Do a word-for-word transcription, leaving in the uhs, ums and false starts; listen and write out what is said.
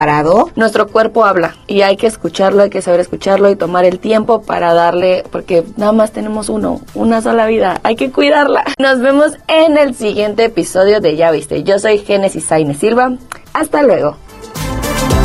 parado. Nuestro cuerpo habla y hay que escucharlo, hay que saber escucharlo y tomar el tiempo para darle, porque nada más tenemos uno, una sola vida, hay que cuidarla. Nos vemos en el siguiente episodio de Ya Viste. Yo soy Génesis Sainz Silva. Hasta luego.